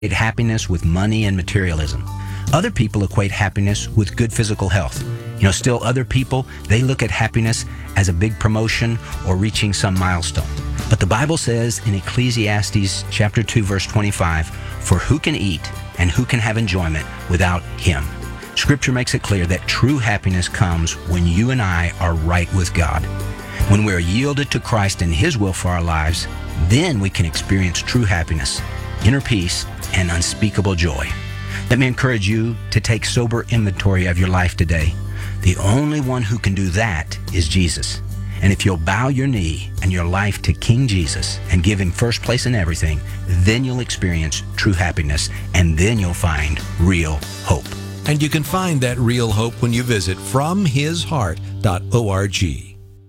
happiness with money and materialism. Other people equate happiness with good physical health. Still other people, they look at happiness as a big promotion or reaching some milestone. But the Bible says in Ecclesiastes chapter 2, verse 25, "For who can eat and who can have enjoyment without Him?" Scripture makes it clear that true happiness comes when you and I are right with God. When we are yielded to Christ and His will for our lives, then we can experience true happiness, inner peace, and unspeakable joy. Let me encourage you to take sober inventory of your life today. The only one who can do that is Jesus. And if you'll bow your knee and your life to King Jesus and give Him first place in everything, then you'll experience true happiness, and then you'll find real hope. And you can find that real hope when you visit FromHisHeart.org.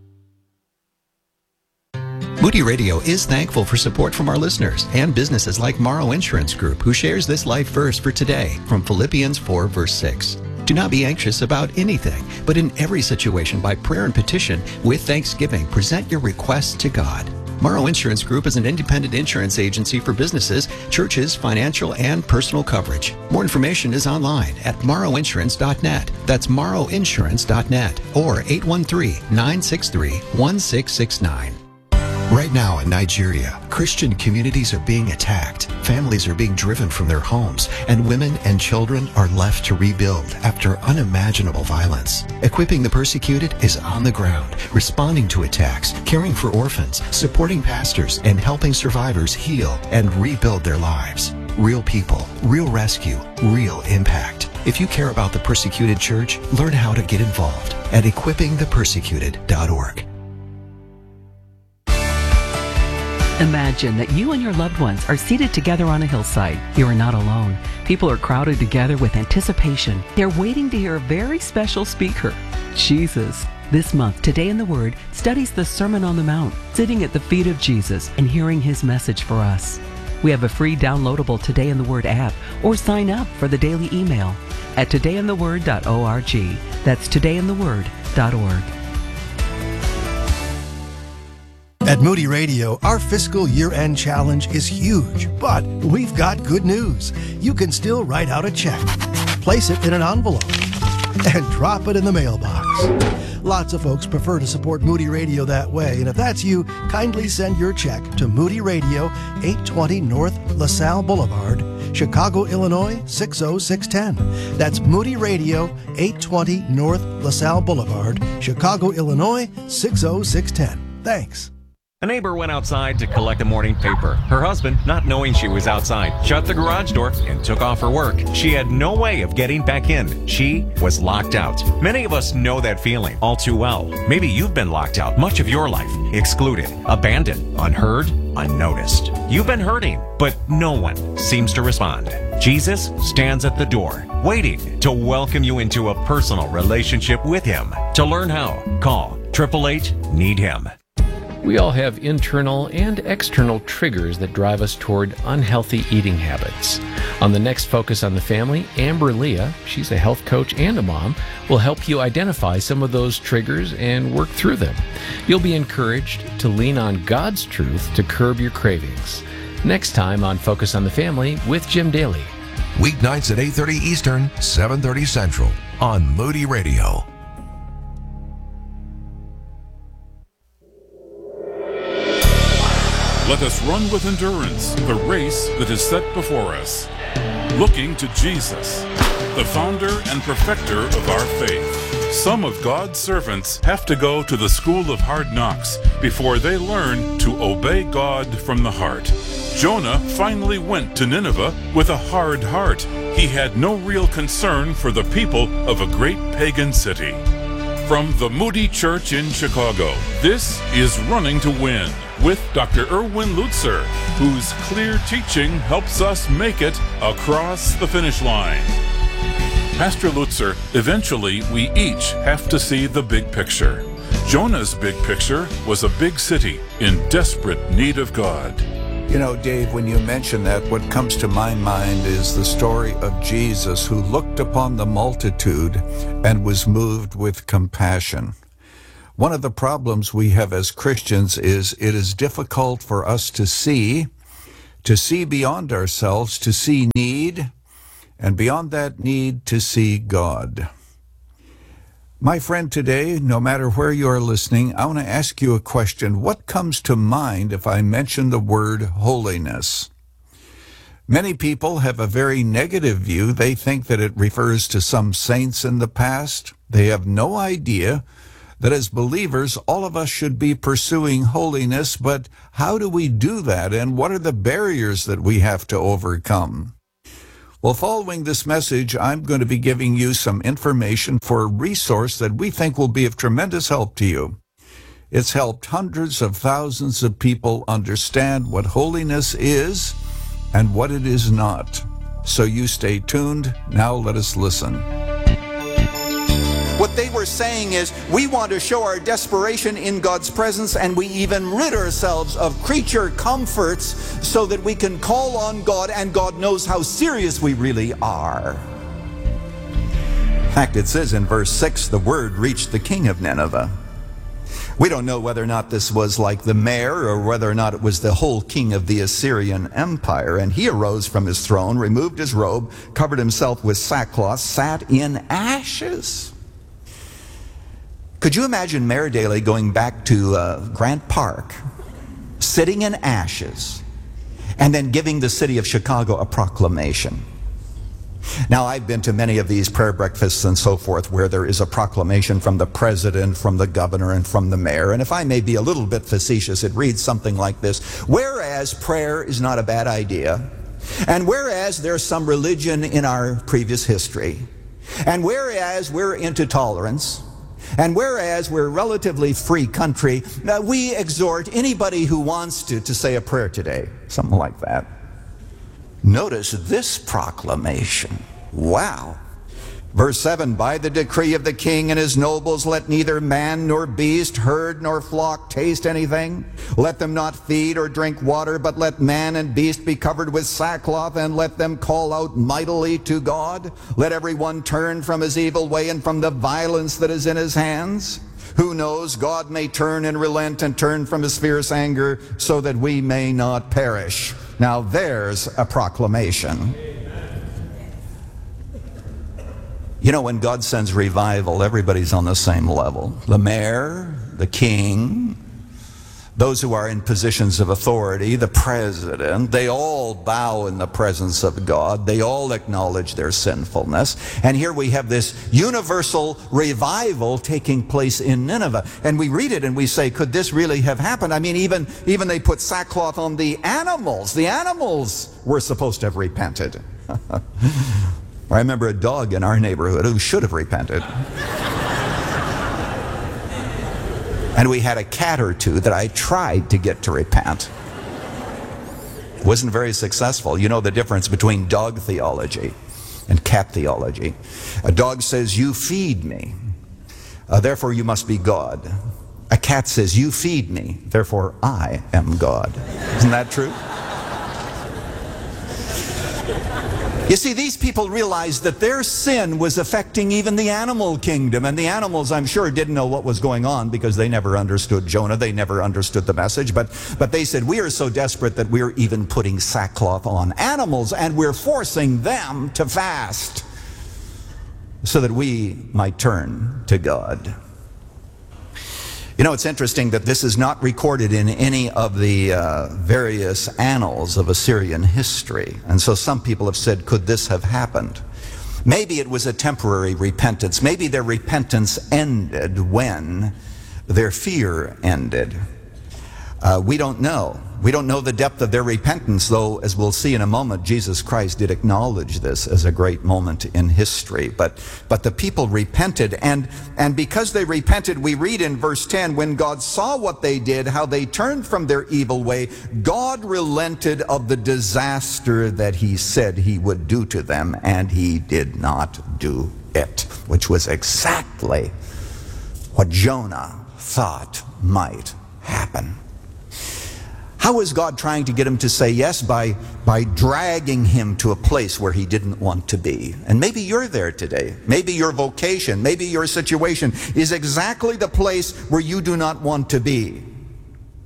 Moody Radio is thankful for support from our listeners and businesses like Morrow Insurance Group, who shares this life verse for today from Philippians 4, verse 6. Do not be anxious about anything, but in every situation by prayer and petition with thanksgiving, present your requests to God. Morrow Insurance Group is an independent insurance agency for businesses, churches, financial, and personal coverage. More information is online at morrowinsurance.net. That's morrowinsurance.net or 813-963-1669. Right now in Nigeria, Christian communities are being attacked, families are being driven from their homes, and women and children are left to rebuild after unimaginable violence. Equipping the Persecuted is on the ground, responding to attacks, caring for orphans, supporting pastors, and helping survivors heal and rebuild their lives. Real people, real rescue, real impact. If you care about the Persecuted Church, learn how to get involved at equippingthepersecuted.org. Imagine that you and your loved ones are seated together on a hillside. You are not alone. People are crowded together with anticipation. They're waiting to hear a very special speaker, Jesus. This month, Today in the Word studies the Sermon on the Mount, sitting at the feet of Jesus and hearing His message for us. We have a free downloadable Today in the Word app, or sign up for the daily email at todayintheword.org. That's todayintheword.org. At Moody Radio, our fiscal year-end challenge is huge, but we've got good news. You can still write out a check, place it in an envelope, and drop it in the mailbox. Lots of folks prefer to support Moody Radio that way, and if that's you, kindly send your check to Moody Radio, 820 North LaSalle Boulevard, Chicago, Illinois, 60610. That's Moody Radio, 820 North LaSalle Boulevard, Chicago, Illinois, 60610. Thanks. A neighbor went outside to collect a morning paper. Her husband, not knowing she was outside, shut the garage door and took off her work. She had no way of getting back in. She was locked out. Many of us know that feeling all too well. Maybe you've been locked out much of your life, excluded, abandoned, unheard, unnoticed. You've been hurting, but no one seems to respond. Jesus stands at the door, waiting to welcome you into a personal relationship with Him. To learn how, call 888-NEED-HIM. We all have internal and external triggers that drive us toward unhealthy eating habits. On the next Focus on the Family, Amber Leah, she's a health coach and a mom, will help you identify some of those triggers and work through them. You'll be encouraged to lean on God's truth to curb your cravings. Next time on Focus on the Family with Jim Daly. Weeknights at 8:30 Eastern, 7:30 Central on Moody Radio. Let us run with endurance the race that is set before us, looking to Jesus, the founder and perfecter of our faith. Some of God's servants have to go to the school of hard knocks before they learn to obey God from the heart. Jonah finally went to Nineveh with a hard heart. He had no real concern for the people of a great pagan city. From the Moody Church in Chicago, this is Running to Win with Dr. Erwin Lutzer, whose clear teaching helps us make it across the finish line. Pastor Lutzer, eventually we each have to see the big picture. Jonah's big picture was a big city in desperate need of God. You know, Dave, when you mention that, what comes to my mind is the story of Jesus, who looked upon the multitude and was moved with compassion. One of the problems we have as Christians is it is difficult for us to see to see beyond ourselves, to see need, and beyond that need, to see God. My friend, today, no matter where you are listening, I want to ask you a question. What comes to mind if I mention the word holiness? Many people have a very negative view. They think that it refers to some saints in the past. They have no idea that as believers, all of us should be pursuing holiness, but how do we do that, and what are the barriers that we have to overcome? Well, following this message, I'm going to be giving you some information for a resource that we think will be of tremendous help to you. It's helped hundreds of thousands of people understand what holiness is and what it is not. So you stay tuned. Now let us listen. What they were saying is, we want to show our desperation in God's presence, and we even rid ourselves of creature comforts so that we can call on God, and God knows how serious we really are. In fact, it says in verse 6, the word reached the king of Nineveh. We don't know whether or not this was like the mayor or whether or not it was the whole king of the Assyrian Empire. And he arose from his throne, removed his robe, covered himself with sackcloth, sat in ashes. Could you imagine Mayor Daley going back to Grant Park, sitting in ashes, and then giving the city of Chicago a proclamation? Now, I've been to many of these prayer breakfasts and so forth where there is a proclamation from the president, from the governor, and from the mayor. And if I may be a little bit facetious, it reads something like this. Whereas prayer is not a bad idea, and whereas there's some religion in our previous history, and whereas we're into tolerance, and whereas we're a relatively free country, we exhort anybody who wants to say a prayer today. Something like that. Notice this proclamation. Wow. Verse 7, by the decree of the king and his nobles, let neither man nor beast, herd nor flock taste anything. Let them not feed or drink water, but let man and beast be covered with sackcloth, and let them call out mightily to God. Let everyone turn from his evil way and from the violence that is in his hands. Who knows, God may turn and relent and turn from his fierce anger so that we may not perish. Now there's a proclamation. You know, when God sends revival, everybody's on the same level. The mayor, the king, those who are in positions of authority, the president, they all bow in the presence of God. They all acknowledge their sinfulness. And here we have this universal revival taking place in Nineveh. And we read it and we say, could this really have happened? I mean, even they put sackcloth on the animals. The animals were supposed to have repented. I remember a dog in our neighborhood who should have repented. And we had a cat or two that I tried to get to repent. Wasn't very successful. You know the difference between dog theology and cat theology. A dog says, you feed me, therefore you must be God. A cat says, you feed me, therefore I am God. Isn't that true? You see, these people realized that their sin was affecting even the animal kingdom, and the animals, I'm sure, didn't know what was going on because they never understood Jonah. They never understood the message, but they said, we are so desperate that we're even putting sackcloth on animals, and we're forcing them to fast so that we might turn to God. You know, it's interesting that this is not recorded in any of the various annals of Assyrian history. And so some people have said, could this have happened? Maybe it was a temporary repentance. Maybe their repentance ended when their fear ended. We don't know. We don't know the depth of their repentance, though, as we'll see in a moment, Jesus Christ did acknowledge this as a great moment in history. But the people repented, and because they repented, we read in verse 10, when God saw what they did, how they turned from their evil way, God relented of the disaster that he said he would do to them, and he did not do it, which was exactly what Jonah thought might happen. How is God trying to get him to say yes? By dragging him to a place where he didn't want to be. And maybe you're there today. Maybe your vocation, maybe your situation is exactly the place where you do not want to be.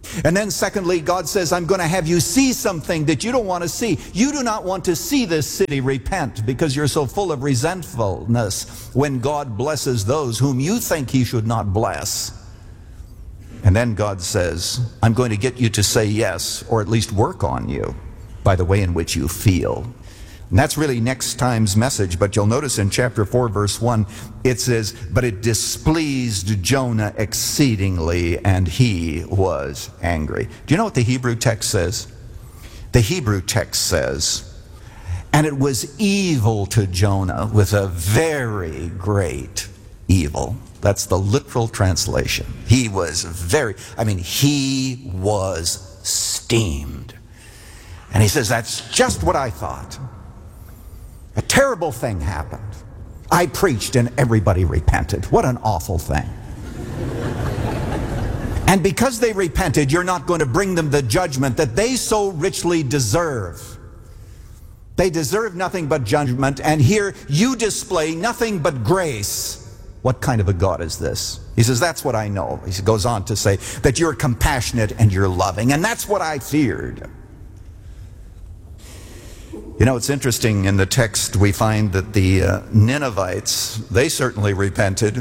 And then secondly, God says, I'm going to have you see something that you don't want to see. You do not want to see this city repent because you're so full of resentfulness when God blesses those whom you think he should not bless. And then God says, I'm going to get you to say yes, or at least work on you by the way in which you feel. And that's really next time's message, but you'll notice in chapter 4, verse 1, it says, but it displeased Jonah exceedingly, and he was angry. Do you know what the Hebrew text says? The Hebrew text says, and it was evil to Jonah with a very great evil. That's the literal translation. He was he was steamed. And he says, that's just what I thought. A terrible thing happened. I preached and everybody repented. What an awful thing. And because they repented, you're not going to bring them the judgment that they so richly deserve. They deserve nothing but judgment, and here you display nothing but grace. What kind of a God is this? He says, that's what I know. He goes on to say that you're compassionate and you're loving, and that's what I feared. You know, it's interesting, in the text we find that the Ninevites, they certainly repented.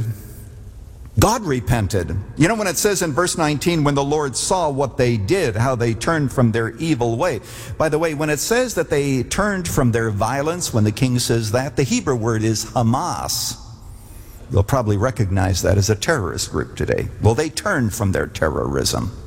God repented. You know, when it says in verse 19, when the Lord saw what they did, how they turned from their evil way. By the way, when it says that they turned from their violence, when the king says that, the Hebrew word is Hamas. You'll probably recognize that as a terrorist group today. Well, they turned from their terrorism.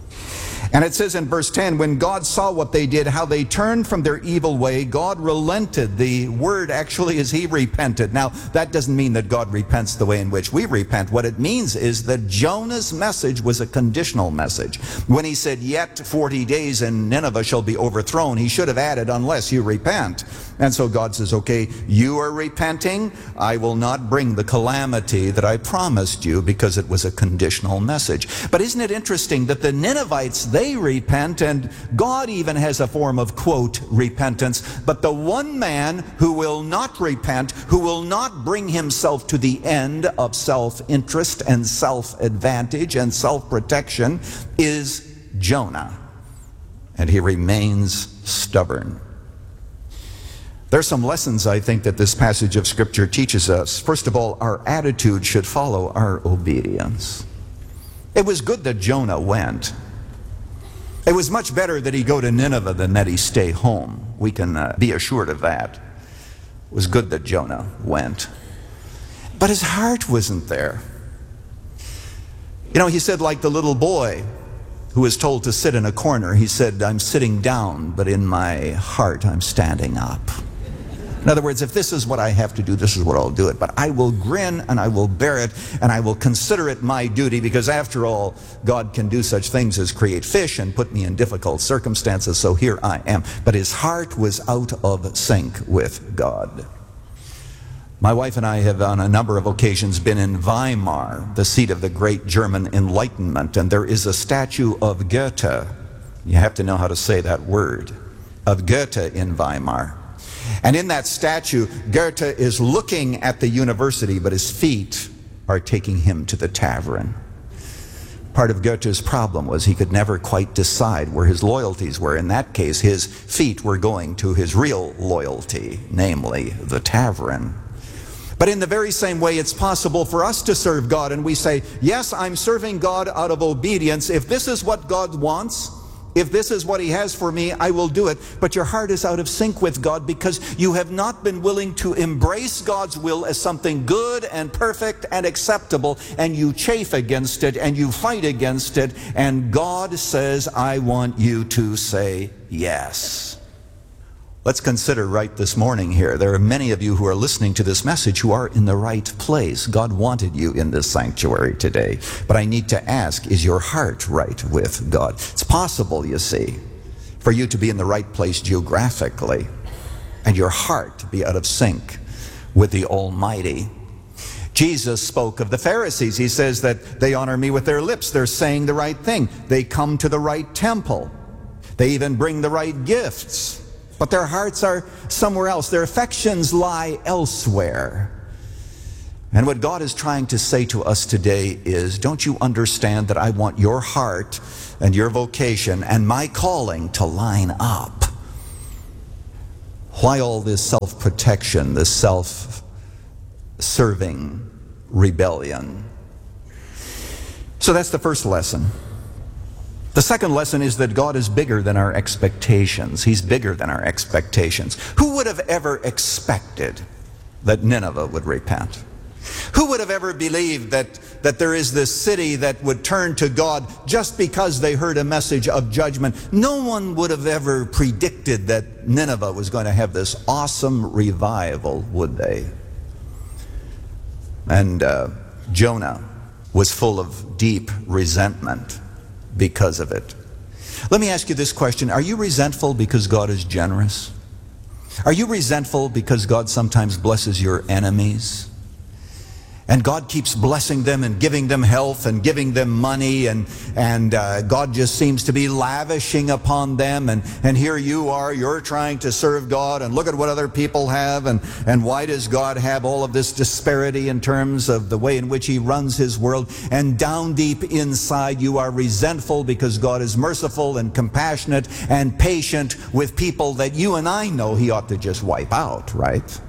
And it says in verse 10, when God saw what they did, how they turned from their evil way, God relented. The word actually is he repented. Now, that doesn't mean that God repents the way in which we repent. What it means is that Jonah's message was a conditional message. When he said, yet 40 days and Nineveh shall be overthrown, he should have added, unless you repent. And so God says, okay, you are repenting. I will not bring the calamity that I promised you, because it was a conditional message. But isn't it interesting that the Ninevites, they repent, and God even has a form of, quote, repentance. But the one man who will not repent, who will not bring himself to the end of self-interest and self-advantage and self-protection, is Jonah. And he remains stubborn. There are some lessons, I think, that this passage of Scripture teaches us. First of all, our attitude should follow our obedience. It was good that Jonah went. It was much better that he go to Nineveh than that he stay home. We can be assured of that. It was good that Jonah went. But his heart wasn't there. You know, he said, like the little boy who was told to sit in a corner, he said, I'm sitting down, but in my heart I'm standing up. In other words, if this is what I have to do, this is what I'll do it. But I will grin and I will bear it, and I will consider it my duty, because after all, God can do such things as create fish and put me in difficult circumstances, so here I am. But his heart was out of sync with God. My wife and I have on a number of occasions been in Weimar, the seat of the great German Enlightenment, and there is a statue of Goethe. You have to know how to say that word, of Goethe in Weimar. And in that statue, Goethe is looking at the university, but his feet are taking him to the tavern. Part of Goethe's problem was he could never quite decide where his loyalties were. In that case, his feet were going to his real loyalty, namely the tavern. But in the very same way, it's possible for us to serve God, and we say, yes, I'm serving God out of obedience. If this is what God wants, if this is what he has for me, I will do it. But your heart is out of sync with God because you have not been willing to embrace God's will as something good and perfect and acceptable, and you chafe against it and you fight against it, and God says, I want you to say yes. Let's consider right this morning here. There are many of you who are listening to this message who are in the right place. God wanted you in this sanctuary today. But I need to ask, is your heart right with God? It's possible, you see, for you to be in the right place geographically and your heart to be out of sync with the Almighty. Jesus spoke of the Pharisees. He says that they honor me with their lips. They're saying the right thing. They come to the right temple. They even bring the right gifts. But their hearts are somewhere else. Their affections lie elsewhere. And what God is trying to say to us today is, don't you understand that I want your heart and your vocation and my calling to line up? Why all this self-protection, this self-serving rebellion? So that's the first lesson. The second lesson is that God is bigger than our expectations. He's bigger than our expectations. Who would have ever expected that Nineveh would repent? Who would have ever believed that there is this city that would turn to God just because they heard a message of judgment? No one would have ever predicted that Nineveh was going to have this awesome revival, would they? And Jonah was full of deep resentment because of it. Let me ask you this question. Are you resentful because God is generous? Are you resentful because God sometimes blesses your enemies? And God keeps blessing them and giving them health and giving them money, and God just seems to be lavishing upon them, and here you are, you're trying to serve God, and look at what other people have, and why does God have all of this disparity in terms of the way in which He runs His world? And down deep inside you are resentful because God is merciful and compassionate and patient with people that you and I know He ought to just wipe out, right?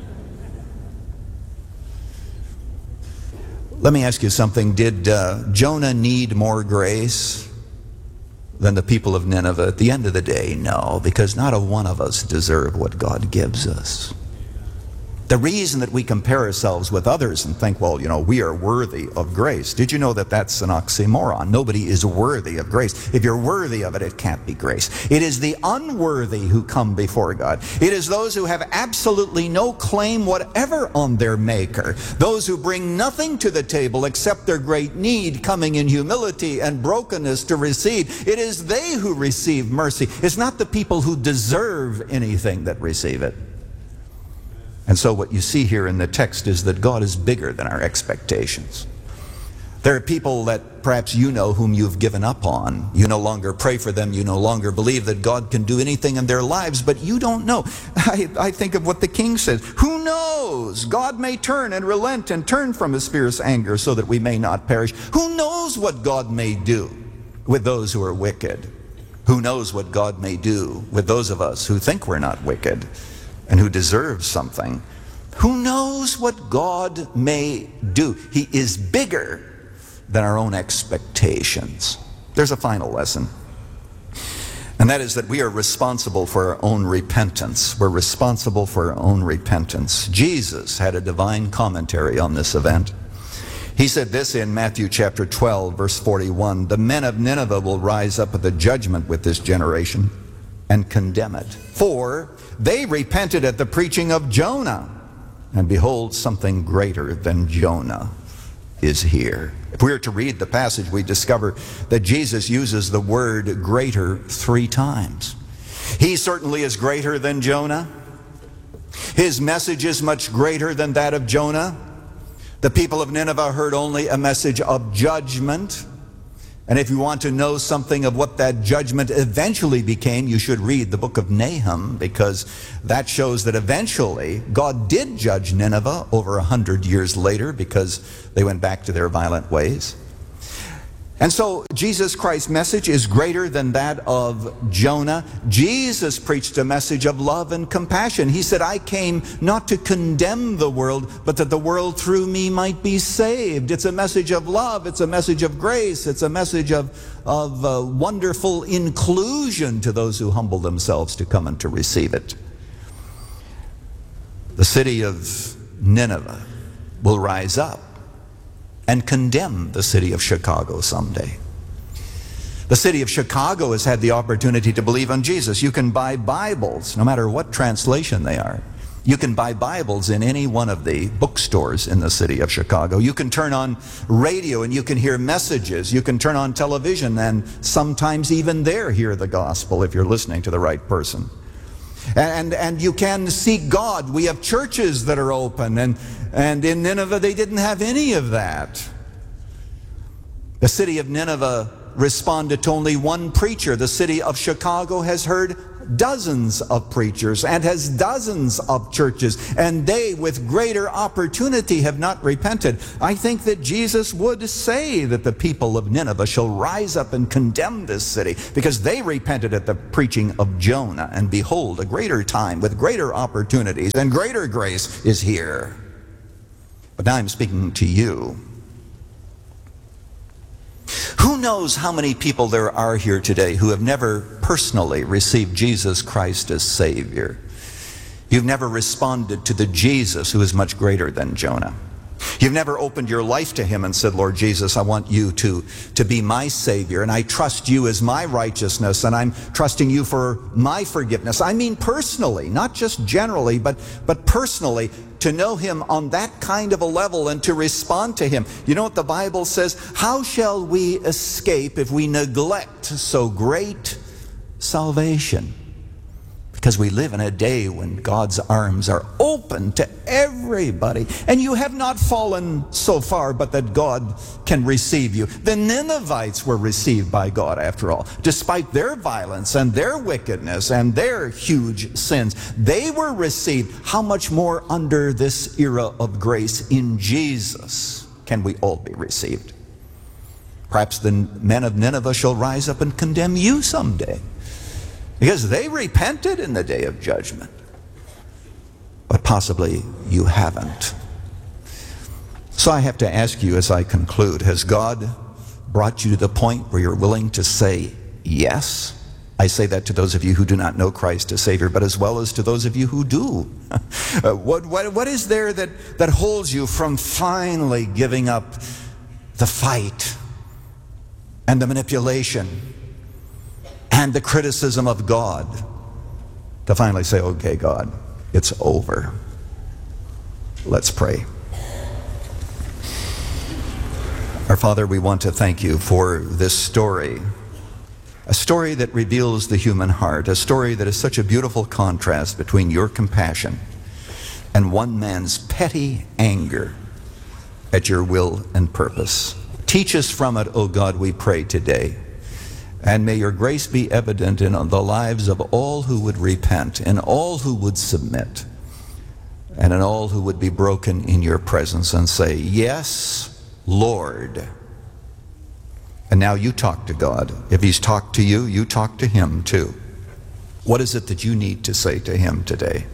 Let me ask you something. Did Jonah need more grace than the people of Nineveh? At the end of the day, no, because not a one of us deserve what God gives us. The reason that we compare ourselves with others and think, well, you know, we are worthy of grace. Did you know that that's an oxymoron? Nobody is worthy of grace. If you're worthy of it, it can't be grace. It is the unworthy who come before God. It is those who have absolutely no claim whatever on their Maker. Those who bring nothing to the table except their great need, coming in humility and brokenness to receive. It is they who receive mercy. It's not the people who deserve anything that receive it. And so what you see here in the text is that God is bigger than our expectations. There are people that perhaps you know whom you've given up on. You no longer pray for them. You no longer believe that God can do anything in their lives, but you don't know. I think of what the king says. Who knows? God may turn and relent and turn from His fierce anger so that we may not perish. Who knows what God may do with those who are wicked? Who knows what God may do with those of us who think we're not wicked and who deserve something? Who knows what God may do? He is bigger than our own expectations. There's a final lesson, and that is that we are responsible for our own repentance. We're responsible for our own repentance. Jesus had a divine commentary on this event. He said this in Matthew chapter 12, verse 41, "The men of Nineveh will rise up at the judgment with this generation and condemn it. For they repented at the preaching of Jonah, and behold, something greater than Jonah is here." If we were to read the passage, we discover that Jesus uses the word greater 3 times. He certainly is greater than Jonah. His message is much greater than that of Jonah. The people of Nineveh heard only a message of judgment. And if you want to know something of what that judgment eventually became, you should read the book of Nahum, because that shows that eventually God did judge Nineveh over 100 years later because they went back to their violent ways. And so Jesus Christ's message is greater than that of Jonah. Jesus preached a message of love and compassion. He said, "I came not to condemn the world, but that the world through me might be saved." It's a message of love. It's a message of grace. It's a message of wonderful inclusion to those who humble themselves to come and to receive it. The city of Nineveh will rise up and condemn the city of Chicago someday. The city of Chicago has had the opportunity to believe on Jesus. You can buy Bibles, no matter what translation they are. You can buy Bibles in any one of the bookstores in the city of Chicago. You can turn on radio and you can hear messages. You can turn on television and sometimes even there hear the gospel if you're listening to the right person. And you can seek God. We have churches that are open, and in Nineveh they didn't have any of that. The city of Nineveh responded to only one preacher. The city of Chicago has heard dozens of preachers and has dozens of churches, and they with greater opportunity have not repented. I think that Jesus would say that the people of Nineveh shall rise up and condemn this city because they repented at the preaching of Jonah. And behold, a greater time with greater opportunities and greater grace is here. But now I'm speaking to you. Who knows how many people there are here today who have never personally received Jesus Christ as Savior? You've never responded to the Jesus who is much greater than Jonah. You've never opened your life to Him and said, Lord Jesus, I want you to be my Savior, and I trust you as my righteousness, and I'm trusting you for my forgiveness. I mean personally, not just generally, but personally, to know Him on that kind of a level and to respond to Him. You know what the Bible says? How shall we escape if we neglect so great salvation? Because we live in a day when God's arms are open to everybody. And you have not fallen so far but that God can receive you. The Ninevites were received by God after all. Despite their violence and their wickedness and their huge sins, they were received. How much more under this era of grace in Jesus can we all be received? Perhaps the men of Nineveh shall rise up and condemn you someday, because they repented in the day of judgment. But possibly you haven't. So I have to ask you as I conclude, has God brought you to the point where you're willing to say yes? I say that to those of you who do not know Christ as Savior, but as well as to those of you who do. What is there that holds you from finally giving up the fight and the manipulation and the criticism of God, to finally say, okay, God, it's over. Let's pray. Our Father, we want to thank you for this story, a story that reveals the human heart, a story that is such a beautiful contrast between your compassion and one man's petty anger at your will and purpose. Teach us from it, O God, we pray today. And may your grace be evident in the lives of all who would repent, in all who would submit, and in all who would be broken in your presence and say, yes, Lord. And now you talk to God. If He's talked to you, you talk to Him too. What is it that you need to say to Him today?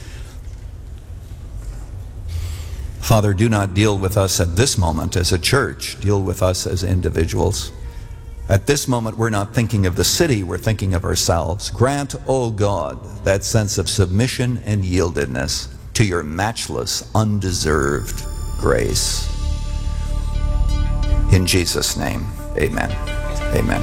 Father, do not deal with us at this moment as a church. Deal with us as individuals. At this moment, we're not thinking of the city, we're thinking of ourselves. Grant, O God, that sense of submission and yieldedness to your matchless, undeserved grace. In Jesus' name, amen. Amen.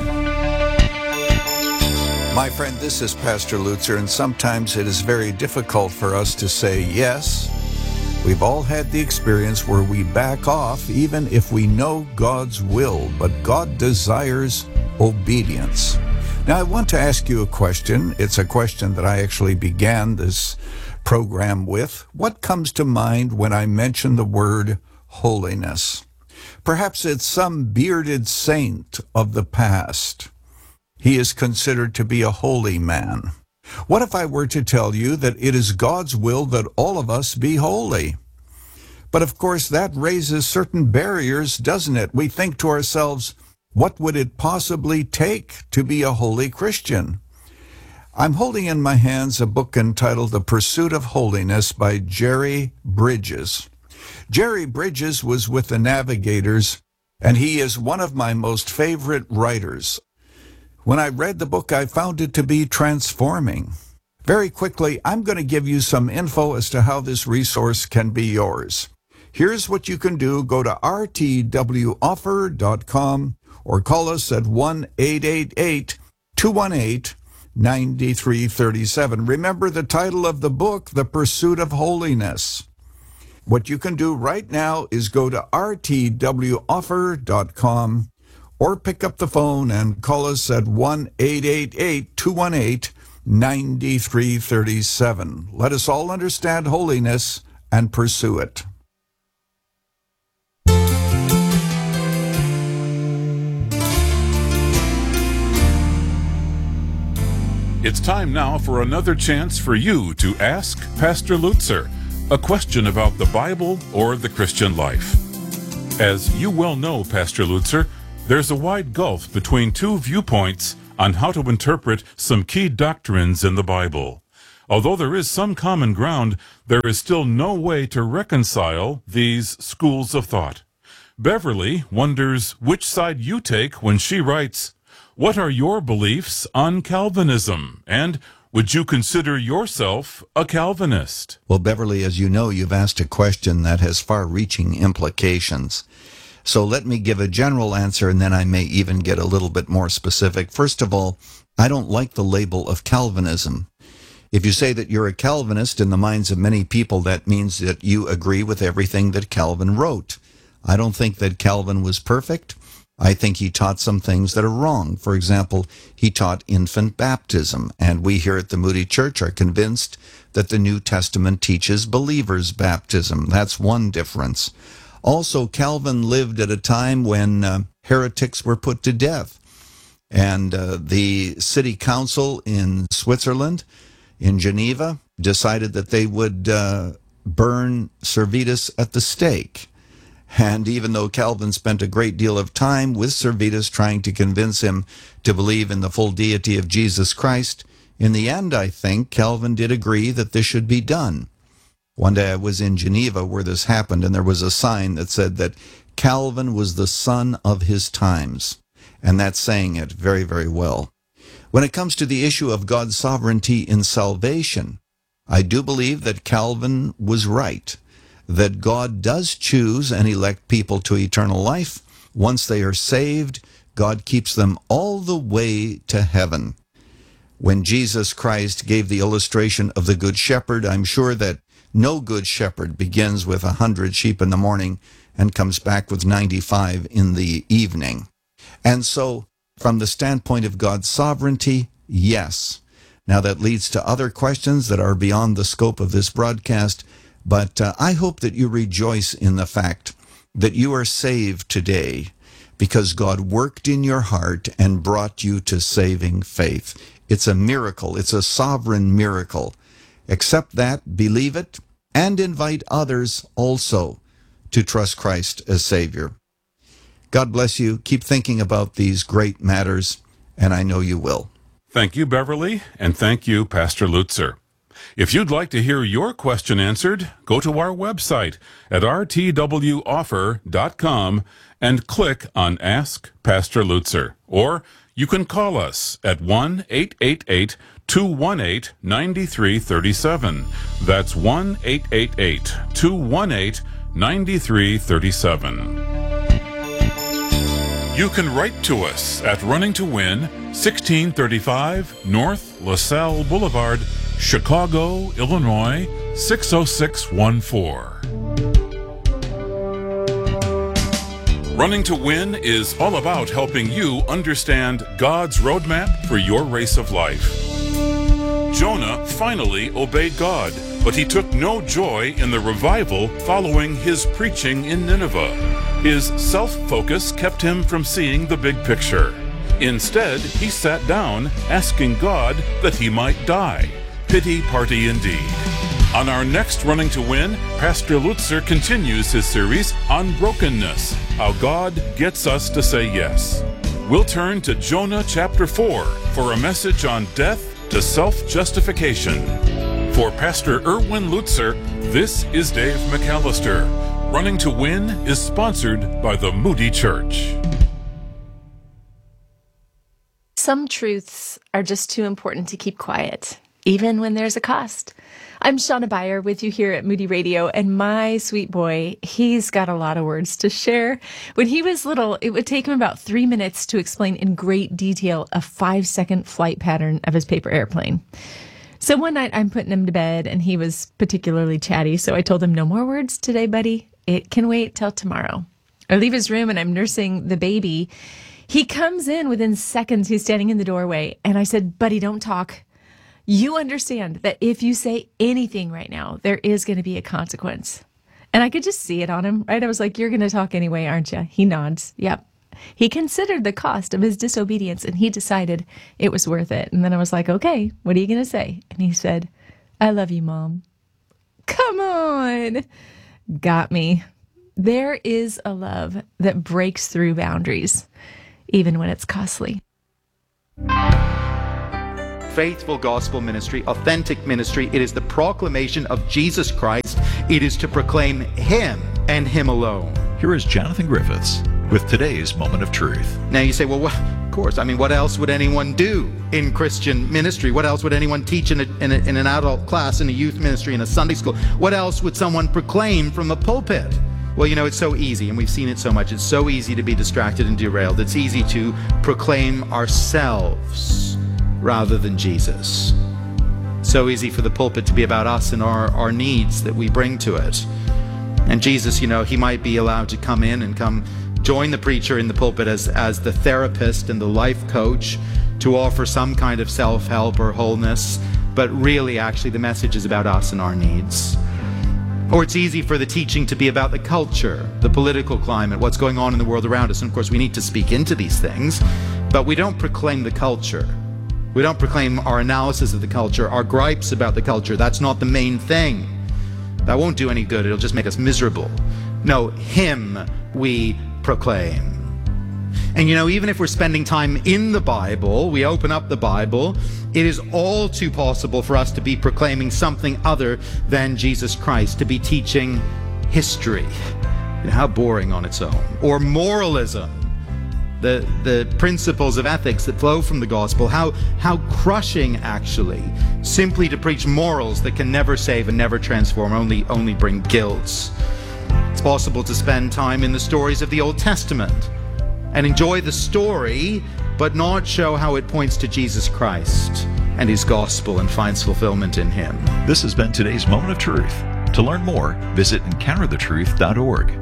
My friend, this is Pastor Lutzer, and sometimes it is very difficult for us to say yes. We've all had the experience where we back off even if we know God's will, but God desires obedience. Now, I want to ask you a question. It's a question that I actually began this program with. What comes to mind when I mention the word holiness? Perhaps it's some bearded saint of the past. He is considered to be a holy man. What if I were to tell you that it is God's will that all of us be holy? But of course, that raises certain barriers, doesn't it? We think to ourselves, what would it possibly take to be a holy Christian? I'm holding in my hands a book entitled The Pursuit of Holiness by Jerry Bridges. Jerry Bridges was with the Navigators, and he is one of my most favorite writers. When I read the book, I found it to be transforming. Very quickly, I'm going to give you some info as to how this resource can be yours. Here's what you can do. Go to rtwoffer.com or call us at 1-888-218-9337. Remember the title of the book, The Pursuit of Holiness. What you can do right now is go to rtwoffer.com or pick up the phone and call us at 1-888-218-9337. Let us all understand holiness and pursue it. It's time now for another chance for you to ask Pastor Lutzer a question about the Bible or the Christian life. As you well know, Pastor Lutzer, there's a wide gulf between two viewpoints on how to interpret some key doctrines in the Bible. Although there is some common ground, there is still no way to reconcile these schools of thought. Beverly wonders which side you take when she writes, "What are your beliefs on Calvinism? And would you consider yourself a Calvinist?" Well, Beverly, as you know, you've asked a question that has far-reaching implications. So let me give a general answer, and then I may even get a little bit more specific. First of all, I don't like the label of Calvinism. If you say that you're a Calvinist in the minds of many people, that means that you agree with everything that Calvin wrote. I don't think that Calvin was perfect. I think he taught some things that are wrong. For example, he taught infant baptism, and we here at the Moody Church are convinced that the New Testament teaches believers' baptism. That's one difference. Also, Calvin lived at a time when heretics were put to death, and the city council in Switzerland, in Geneva, decided that they would burn Servetus at the stake. And even though Calvin spent a great deal of time with Servetus trying to convince him to believe in the full deity of Jesus Christ, in the end, I think, Calvin did agree that this should be done. One day I was in Geneva where this happened, and there was a sign that said that Calvin was the son of his times. And that's saying it very, very well. When it comes to the issue of God's sovereignty in salvation, I do believe that Calvin was right, that God does choose and elect people to eternal life. Once they are saved, God keeps them all the way to heaven. When Jesus Christ gave the illustration of the Good Shepherd, I'm sure that no good shepherd begins with 100 sheep in the morning and comes back with 95 in the evening. And so, from the standpoint of God's sovereignty, yes. Now that leads to other questions that are beyond the scope of this broadcast, but I hope that you rejoice in the fact that you are saved today because God worked in your heart and brought you to saving faith. It's a miracle. It's a sovereign miracle. Accept that, believe it, and invite others also to trust Christ as Savior. God bless you. Keep thinking about these great matters, and I know you will. Thank you, Beverly, and thank you, Pastor Lutzer. If you'd like to hear your question answered, go to our website at rtwoffer.com and click on Ask Pastor Lutzer. Or you can call us at 1-888-218-9337. That's 1-888-218-9337. You can write to us at Running to Win, 1635 North LaSalle Boulevard, Chicago, Illinois, 60614. Running to Win is all about helping you understand God's roadmap for your race of life. Jonah finally obeyed God, but he took no joy in the revival following his preaching in Nineveh. His self-focus kept him from seeing the big picture. Instead, he sat down, asking God that he might die. Pity party indeed. On our next Running to Win, Pastor Lutzer continues his series on brokenness, how God gets us to say yes. We'll turn to Jonah chapter 4 for a message on death to self-justification. For Pastor Erwin Lutzer, this is Dave McAllister. Running to Win is sponsored by the Moody Church. Some truths are just too important to keep quiet, even when there's a cost. I'm Shauna Beyer with you here at Moody Radio, and my sweet boy, he's got a lot of words to share. When he was little, it would take him about 3 minutes to explain in great detail a 5-second flight pattern of his paper airplane. So one night I'm putting him to bed, and he was particularly chatty, so I told him, "No more words today, buddy. It can wait till tomorrow." I leave his room, and I'm nursing the baby. He comes in within seconds. He's standing in the doorway, and I said, "Buddy, don't talk. You understand that if you say anything right now, there is going to be a consequence." And I could just see it on him, right? I was like, "You're going to talk anyway, aren't you?" He nods. "Yep, He considered the cost of his disobedience, and he decided it was worth it. And then I was like, okay, what are you going to say? And he said, I love you, Mom. Come on. Got me. There is a love that breaks through boundaries, even when it's costly. Faithful gospel ministry, authentic ministry. It is the proclamation of Jesus Christ. It is to proclaim Him and Him alone. Here is Jonathan Griffiths with today's Moment of Truth. Now you say, well, of course, I mean, what else would anyone do in Christian ministry? What else would anyone teach in an adult class, in a youth ministry, in a Sunday school? What else would someone proclaim from a pulpit? Well, you know, it's so easy, and we've seen it so much. It's so easy to be distracted and derailed. It's easy to proclaim ourselves rather than Jesus. So easy for the pulpit to be about us and our needs that we bring to it. And Jesus, you know, He might be allowed to come in and come join the preacher in the pulpit as the therapist and the life coach to offer some kind of self-help or wholeness, but really, actually, the message is about us and our needs. Or it's easy for the teaching to be about the culture, the political climate, what's going on in the world around us. And of course, we need to speak into these things, but we don't proclaim the culture. We don't proclaim our analysis of the culture, our gripes about the culture. That's not the main thing. That won't do any good. It'll just make us miserable. No, Him we proclaim. And you know, even if we're spending time in the Bible, we open up the Bible, it is all too possible for us to be proclaiming something other than Jesus Christ, to be teaching history. You know, how boring on its own. Or moralism, the principles of ethics that flow from the gospel, how crushing, actually, simply to preach morals that can never save and never transform, only bring guilt. It's possible to spend time in the stories of the Old Testament and enjoy the story, but not show how it points to Jesus Christ and His gospel and finds fulfillment in Him. This has been today's Moment of Truth. To learn more, visit encounterthetruth.org.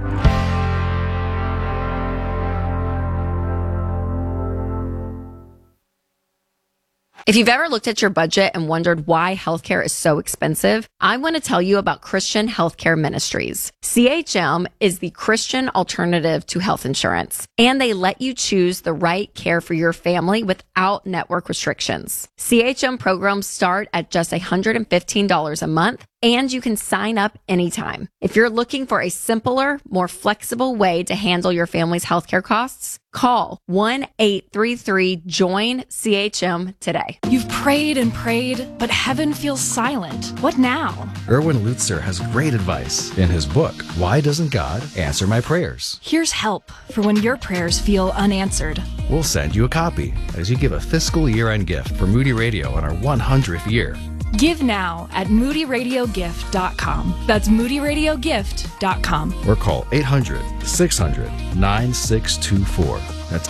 If you've ever looked at your budget and wondered why healthcare is so expensive, I want to tell you about Christian Healthcare Ministries. CHM is the Christian alternative to health insurance, and they let you choose the right care for your family without network restrictions. CHM programs start at just $115 a month, and you can sign up anytime. If you're looking for a simpler, more flexible way to handle your family's healthcare costs, call 1-833-JOIN-CHM today. You've prayed and prayed, but heaven feels silent. What now? Erwin Lutzer has great advice in his book, Why Doesn't God Answer My Prayers? Here's help for when your prayers feel unanswered. We'll send you a copy as you give a fiscal year-end gift for Moody Radio on our 100th year. Give now at moodyradiogift.com. That's moodyradiogift.com. Or call 800-600-9624. That's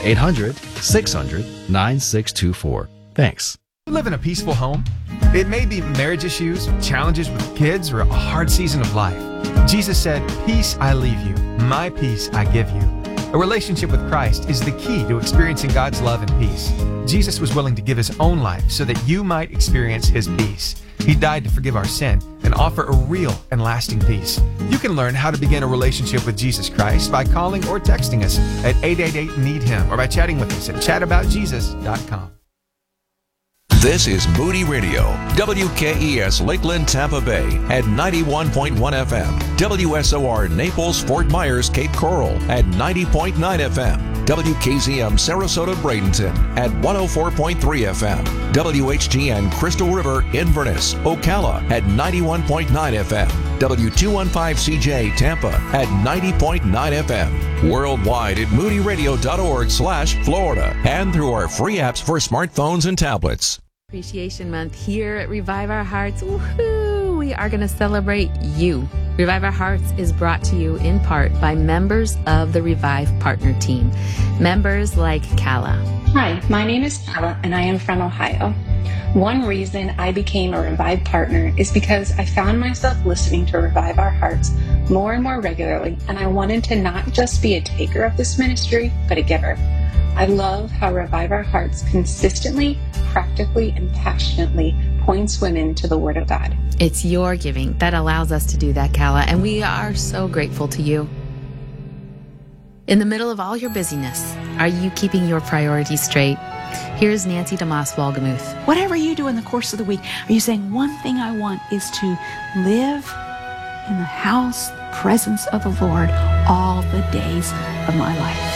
800-600-9624. Thanks. You live in a peaceful home? It may be marriage issues, challenges with kids, or a hard season of life. Jesus said, "Peace I leave you, my peace I give you." A relationship with Christ is the key to experiencing God's love and peace. Jesus was willing to give His own life so that you might experience His peace. He died to forgive our sin and offer a real and lasting peace. You can learn how to begin a relationship with Jesus Christ by calling or texting us at 888-NEED-HIM or by chatting with us at chataboutjesus.com. This is Moody Radio, WKES Lakeland, Tampa Bay at 91.1 FM, WSOR Naples, Fort Myers, Cape Coral at 90.9 FM, WKZM Sarasota, Bradenton at 104.3 FM, WHGN Crystal River, Inverness, Ocala at 91.9 FM, W215CJ Tampa at 90.9 FM, worldwide at moodyradio.org/Florida, and through our free apps for smartphones and tablets. Appreciation Month here at Revive Our Hearts. Woohoo! We are going to celebrate you. Revive Our Hearts is brought to you in part by members of the Revive Partner Team. Members like Kala. Hi, my name is Kala and I am from Ohio. One reason I became a Revive Partner is because I found myself listening to Revive Our Hearts more and more regularly, and I wanted to not just be a taker of this ministry, but a giver. I love how Revive Our Hearts consistently, practically, and passionately points women to the Word of God. It's your giving that allows us to do that, Kala, and we are so grateful to you. In the middle of all your busyness, are you keeping your priorities straight? Here's Nancy DeMoss Wolgemuth. Whatever you do in the course of the week, are you saying one thing I want is to live in the house, the presence of the Lord all the days of my life?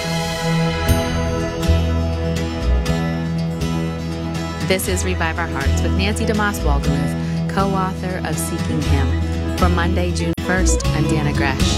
This is Revive Our Hearts with Nancy DeMoss Wolgemuth, co-author of Seeking Him. For Monday, June 1st, I'm Dana Gresh.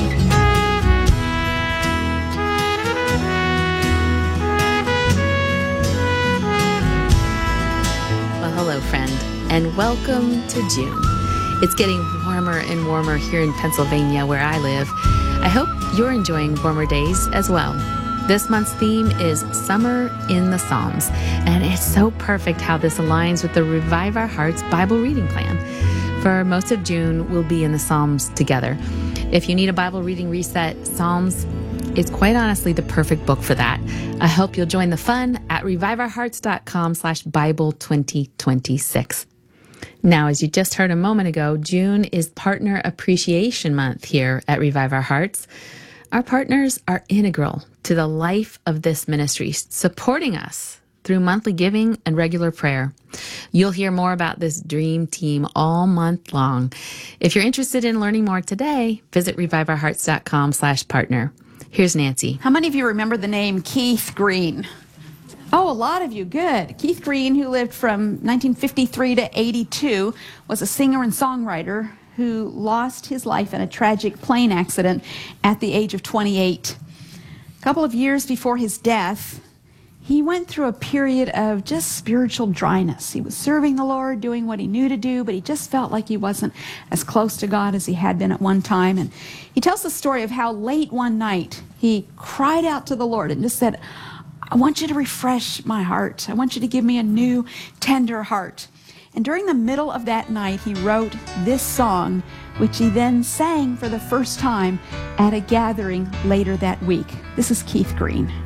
Well, hello, friend, and welcome to June. It's getting warmer and warmer here in Pennsylvania, where I live. I hope you're enjoying warmer days as well. This month's theme is Summer in the Psalms, and it's so perfect how this aligns with the Revive Our Hearts Bible reading plan. For most of June, we'll be in the Psalms together. If you need a Bible reading reset, Psalms is quite honestly the perfect book for that. I hope you'll join the fun at reviveourhearts.com/Bible 2026. Now, as you just heard a moment ago, June is Partner Appreciation Month here at Revive Our Hearts. Our partners are integral to the life of this ministry, supporting us through monthly giving and regular prayer. You'll hear more about this dream team all month long. If you're interested in learning more today, visit reviveourhearts.com/partner. Here's Nancy. How many of you remember the name Keith Green? Oh, a lot of you. Good. Keith Green, who lived from 1953 to 82, was a singer and songwriter who lost his life in a tragic plane accident at the age of 28. A couple of years before his death, he went through a period of just spiritual dryness. He was serving the Lord, doing what he knew to do, but he just felt like he wasn't as close to God as he had been at one time. And he tells the story of how late one night he cried out to the Lord and just said, I want you to refresh my heart. I want you to give me a new, tender heart. And during the middle of that night, he wrote this song, which he then sang for the first time at a gathering later that week. This is Keith Green.